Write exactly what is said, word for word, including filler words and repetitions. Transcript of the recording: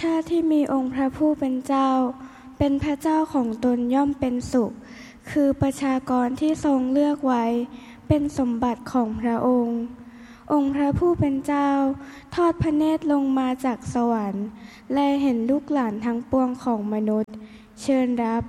ชาติที่มีองค์พระผู้เป็นเจ้าเป็นพระเจ้าของตนย่อมเป็นสุขคือประชากรที่ทรงเลือกไว้เป็นสมบัติของพระองค์องค์พระผู้เป็นเจ้าทอดพระเนตรลงมาจากสวรรค์และเห็นลูกหลานทั้งปวงของมนุษย์เชิญรับ